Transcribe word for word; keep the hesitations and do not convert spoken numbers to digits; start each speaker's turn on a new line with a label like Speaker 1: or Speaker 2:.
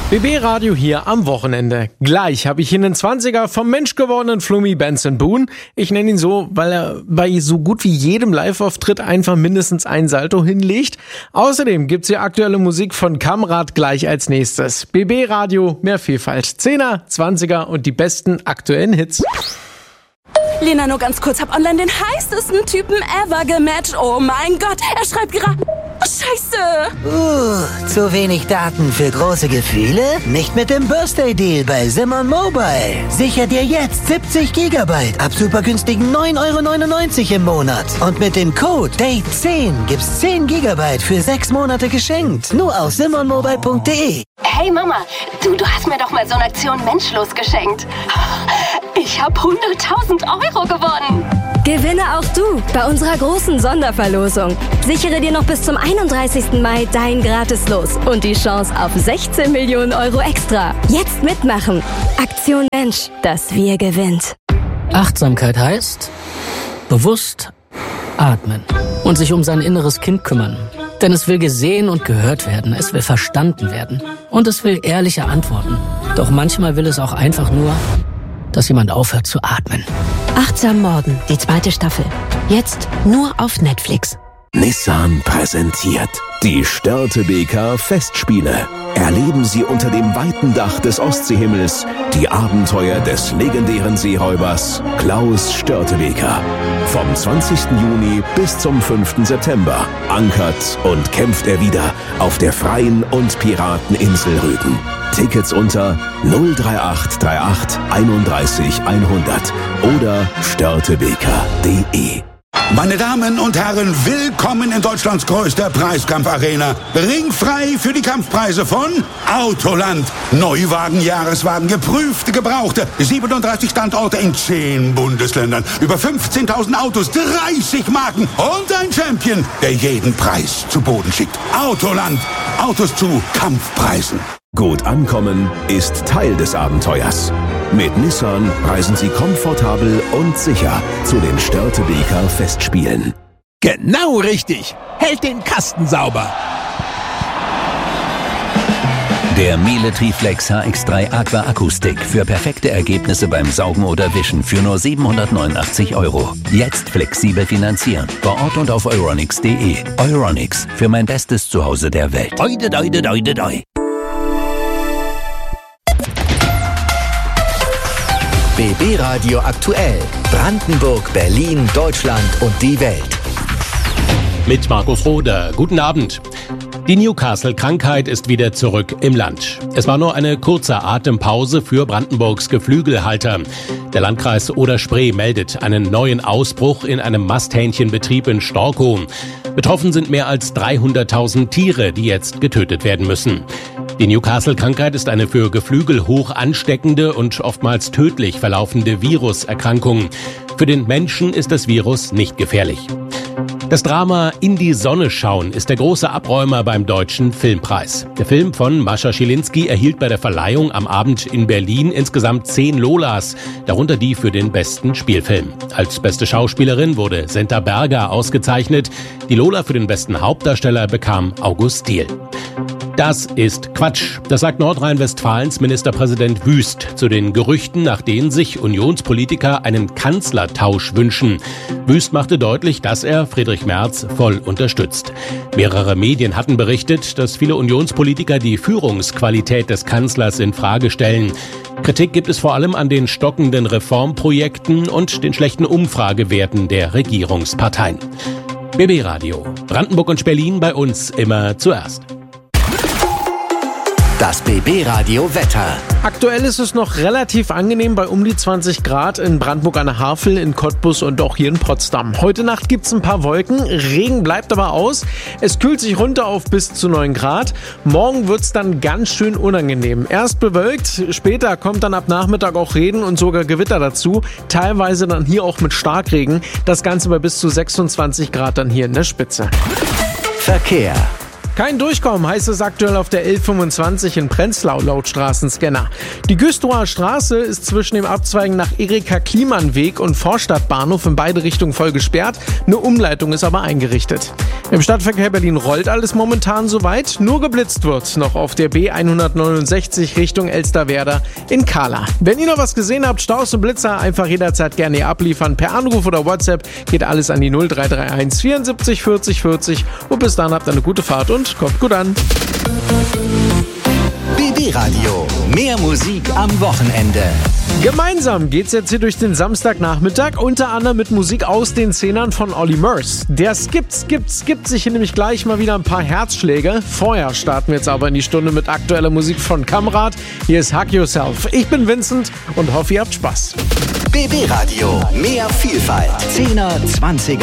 Speaker 1: B B-Radio hier am Wochenende. Gleich habe ich hier einen zwanziger vom Mensch gewordenen Flummi Benson Boone. Ich nenne ihn so, weil er bei so gut wie jedem Live-Auftritt einfach mindestens ein Salto hinlegt. Außerdem gibt's hier aktuelle Musik von Kamrat gleich als nächstes. B B-Radio, mehr Vielfalt. Zehner, zwanziger und die besten aktuellen Hits.
Speaker 2: Lena, nur ganz kurz, hab online den heißesten Typen ever gematcht. Oh mein Gott, er schreibt gerade... Oh, Scheiße!
Speaker 3: Uh, zu wenig Daten für große Gefühle? Nicht mit dem Birthday Deal bei Simon Mobile. Sicher dir jetzt siebzig Gigabyte ab super günstigen neun Euro neunundneunzig im Monat. Und mit dem Code Date zehn gibt's zehn Gigabyte für sechs Monate geschenkt. Nur auf simon mobile punkt de.
Speaker 4: Hey Mama, du, du hast mir doch mal so eine Aktion Menschlos geschenkt. Ich hab hunderttausend Euro gewonnen.
Speaker 5: Gewinne auch du bei unserer großen Sonderverlosung. Sichere dir noch bis zum einunddreißigsten Mai dein Gratislos und die Chance auf sechzehn Millionen Euro extra. Jetzt mitmachen. Aktion Mensch, das Wir gewinnt.
Speaker 6: Achtsamkeit heißt bewusst atmen und sich um sein inneres Kind kümmern. Denn es will gesehen und gehört werden, es will verstanden werden und es will ehrliche Antworten. Doch manchmal will es auch einfach nur, dass jemand aufhört zu atmen.
Speaker 7: Achtsam Morden, die zweite Staffel. Jetzt nur auf Netflix.
Speaker 8: Nissan präsentiert die Störtebeker Festspiele. Erleben Sie unter dem weiten Dach des Ostseehimmels die Abenteuer des legendären Seeräubers Klaus Störtebeker. Vom zwanzigsten Juni bis zum fünften September ankert und kämpft er wieder auf der freien und Pirateninsel Rügen. Tickets unter null drei acht drei acht einunddreißig hundert oder störtebeker punkt de.
Speaker 9: Meine Damen und Herren, willkommen in Deutschlands größter Preiskampfarena. Ringfrei für die Kampfpreise von Autoland. Neuwagen, Jahreswagen, geprüfte, gebrauchte. siebenunddreißig Standorte in zehn Bundesländern. Über fünfzehntausend Autos, dreißig Marken und ein Champion, der jeden Preis zu Boden schickt. Autoland. Autos zu Kampfpreisen.
Speaker 8: Gut ankommen ist Teil des Abenteuers. Mit Nissan reisen Sie komfortabel und sicher zu den Störtebeker Festspielen.
Speaker 10: Genau richtig. Hält den Kasten sauber.
Speaker 11: Der Miele Triflex H X drei Aqua Akustik für perfekte Ergebnisse beim Saugen oder Wischen für nur siebenhundertneunundachtzig Euro. Jetzt flexibel finanzieren. Vor Ort und auf euronics punkt de. Euronics, für mein bestes Zuhause der Welt.
Speaker 10: Oide, oide, oide, oide.
Speaker 12: B B-Radio aktuell. Brandenburg, Berlin, Deutschland und die Welt.
Speaker 13: Mit Markus Roder. Guten Abend. Die Newcastle-Krankheit ist wieder zurück im Land. Es war nur eine kurze Atempause für Brandenburgs Geflügelhalter. Der Landkreis Oder-Spree meldet einen neuen Ausbruch in einem Masthähnchenbetrieb in Storkow. Betroffen sind mehr als dreihunderttausend Tiere, die jetzt getötet werden müssen. Die Newcastle-Krankheit ist eine für Geflügel hoch ansteckende und oftmals tödlich verlaufende Viruserkrankung. Für den Menschen ist das Virus nicht gefährlich. Das Drama In die Sonne schauen ist der große Abräumer beim Deutschen Filmpreis. Der Film von Mascha Schilinski erhielt bei der Verleihung am Abend in Berlin insgesamt zehn Lolas, darunter die für den besten Spielfilm. Als beste Schauspielerin wurde Senta Berger ausgezeichnet. Die Lola für den besten Hauptdarsteller bekam August Diehl. Das ist Quatsch. Das sagt Nordrhein-Westfalens Ministerpräsident Wüst zu den Gerüchten, nach denen sich Unionspolitiker einen Kanzlertausch wünschen. Wüst machte deutlich, dass er Friedrich Merz voll unterstützt. Mehrere Medien hatten berichtet, dass viele Unionspolitiker die Führungsqualität des Kanzlers in Frage stellen. Kritik gibt es vor allem an den stockenden Reformprojekten und den schlechten Umfragewerten der Regierungsparteien. B B-Radio. Brandenburg und Berlin bei uns immer zuerst.
Speaker 12: Das B B-Radio Wetter.
Speaker 1: Aktuell ist es noch relativ angenehm bei um die zwanzig Grad in Brandenburg an der Havel, in Cottbus und auch hier in Potsdam. Heute Nacht gibt es ein paar Wolken, Regen bleibt aber aus. Es kühlt sich runter auf bis zu neun Grad. Morgen wird es dann ganz schön unangenehm. Erst bewölkt, später kommt dann ab Nachmittag auch Regen und sogar Gewitter dazu. Teilweise dann hier auch mit Starkregen. Das Ganze bei bis zu sechsundzwanzig Grad dann hier in der Spitze.
Speaker 12: Verkehr.
Speaker 1: Kein Durchkommen heißt es aktuell auf der L fünfundzwanzig in Prenzlau laut Straßenscanner. Die Güstrower Straße ist zwischen dem Abzweigen nach Erika-Kliemann-Weg und Vorstadtbahnhof in beide Richtungen voll gesperrt. Eine Umleitung ist aber eingerichtet. Im Stadtverkehr Berlin rollt alles momentan soweit. Nur geblitzt wird noch auf der B hundertneunundsechzig Richtung Elsterwerda in Kahla. Wenn ihr noch was gesehen habt, Staus und Blitzer, einfach jederzeit gerne abliefern. Per Anruf oder WhatsApp geht alles an die null drei drei eins vierundsiebzig vierzig vierzig. Und bis dann habt ihr eine gute Fahrt und kommt gut an.
Speaker 12: B B Radio. Mehr Musik am Wochenende.
Speaker 1: Gemeinsam geht's jetzt hier durch den Samstagnachmittag, unter anderem mit Musik aus den Zehnern von Olly Murs. Der skippt, skippt, skippt sich hier nämlich gleich mal wieder ein paar Herzschläge. Vorher starten wir jetzt aber in die Stunde mit aktueller Musik von Kamrat. Hier ist Hug Yourself. Ich bin Vincent und hoffe, ihr habt Spaß.
Speaker 12: B B Radio. Mehr Vielfalt. zehner, zwanziger